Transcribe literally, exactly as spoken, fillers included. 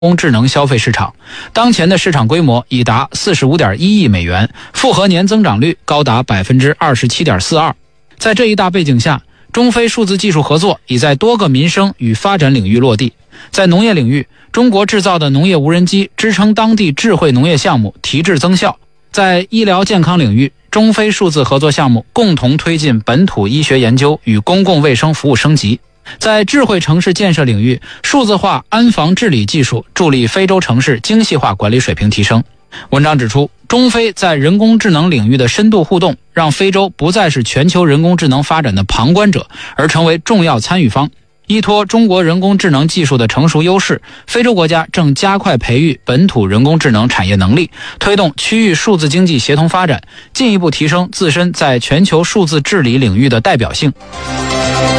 工智能消费市场，当前的市场规模已达 四十五点一亿美元，复合年增长率高达 百分之二十七点四二。 在这一大背景下，中非数字技术合作已在多个民生与发展领域落地。在农业领域，中国制造的农业无人机支撑当地智慧农业项目提质增效；在医疗健康领域，中非数字合作项目共同推进本土医学研究与公共卫生服务升级。 在智慧城市建设领域，数字化安防治理技术助力非洲城市精细化管理水平提升。文章指出，中非在人工智能领域的深度互动，让非洲不再是全球人工智能发展的旁观者，而成为重要参与方。依托中国人工智能技术的成熟优势，非洲国家正加快培育本土人工智能产业能力，推动区域数字经济协同发展，进一步提升自身在全球数字治理领域的代表性。